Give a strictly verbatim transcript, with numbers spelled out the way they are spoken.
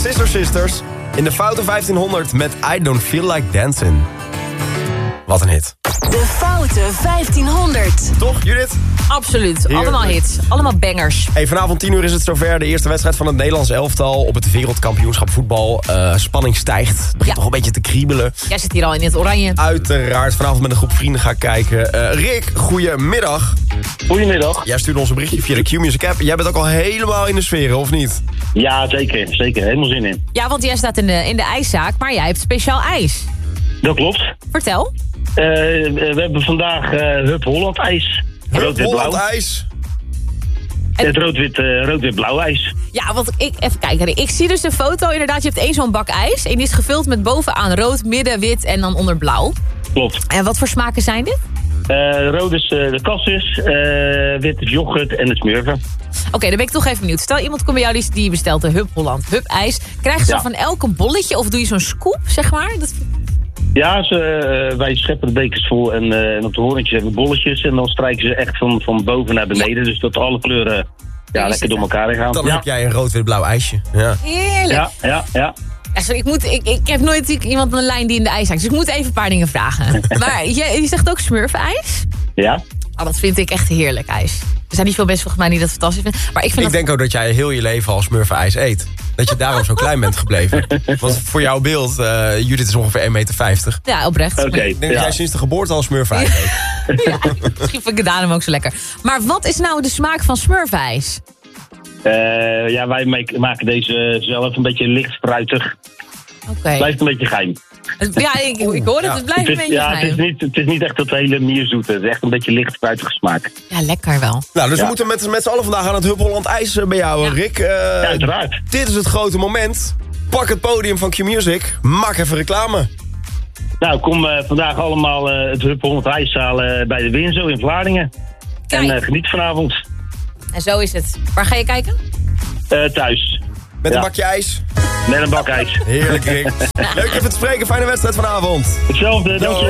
Sister Sisters in de Foute vijftienhonderd met I Don't Feel Like Dancing. Wat een hit. De Foute vijftienhonderd. Toch, Judith? Absoluut, Heerlijk. allemaal hits, allemaal bangers. Hey, vanavond tien uur is het zover. De eerste wedstrijd van het Nederlands elftal op het wereldkampioenschap voetbal. Uh, spanning stijgt. Het begint Ja. toch een beetje te kriebelen. Jij zit hier al in het oranje. Uiteraard vanavond met een groep vrienden gaan kijken. Uh, Rick, goedemiddag. Goedemiddag. Jij stuurde ons een berichtje via de Q-Music app. Jij bent ook al helemaal in de sfeer, of niet? Ja, zeker. Zeker. Helemaal zin in. Ja, want jij staat in de, in de ijszaak, maar jij hebt speciaal ijs. Dat klopt. Vertel. Uh, we hebben vandaag uh, Hup Holland ijs. Rood-wit-blauw. Holland ijs. Het rood-wit uh, rood-wit-blauw ijs. Ja, want ik, even kijken. Ik zie dus de foto, inderdaad, je hebt één zo'n bak ijs. En die is gevuld met bovenaan rood, midden wit en dan onder blauw. Klopt. En wat voor smaken zijn dit? Uh, rood is uh, de cassis, uh, wit is yoghurt en de smurfen. Oké, okay, dan ben ik toch even benieuwd. Stel, iemand komt bij jou die, die bestelt de Hup Holland Hup ijs. Krijgen ze Ja. van elk een bolletje of doe je zo'n scoop, zeg maar? Dat... Ja, ze, uh, wij scheppen de bekers vol en, uh, en op de hoorntjes hebben we bolletjes. En dan strijken ze echt van, van boven naar beneden. Dus dat alle kleuren ja, is lekker het, door elkaar heen gaan. Dan ja. heb jij een rood-wit-blauw ijsje. Ja. Heerlijk. Ja, ja, ja. Ja, sorry, ik, moet, ik, ik heb nooit iemand aan de lijn die in de ijs hangt. Dus ik moet even een paar dingen vragen. Maar je, je zegt ook smurfijs? Ja. Oh, dat vind ik echt heerlijk ijs. Er zijn niet veel mensen volgens mij die dat fantastisch vinden. Maar ik vind Ik dat... denk ook dat jij heel je leven al smurfenijs eet. Dat je daarom zo klein bent gebleven. Want voor jouw beeld, uh, Judith is ongeveer één meter vijftig. Ja, oprecht. Oké. Ik denk dat Ja. jij sinds de geboorte al smurfenijs eet. Ja, misschien vind ik het daarom ook zo lekker. Maar wat is nou de smaak van smurfijs? Uh, ja, wij make- maken deze zelf een beetje licht fruitig. Oké. Blijft een beetje geheim. Ja, ik, ik hoor het. Ja. Het blijft Het een is, beetje ja, het is, geheim. niet, het is niet echt dat hele mierzoete. Het is echt een beetje licht fruitige smaak. Ja, lekker wel. Nou, dus we Ja. moeten met, met z'n allen vandaag aan het Hup Holland ijs uh, bij jou, Ja. Rick. Uh, Ja, uiteraard. dit is het grote moment. Pak het podium van Q-Music. Maak even reclame. Nou, kom uh, vandaag allemaal uh, het Hup Holland ijs halen bij de Winzo in Vlaardingen. Kijk. En uh, geniet vanavond. En zo is het. Waar ga je kijken? Uh, thuis. Met Ja. een bakje ijs. Met een bak ijs. Heerlijk, Rick. Leuk even te spreken. Fijne wedstrijd vanavond. Hetzelfde, dank je.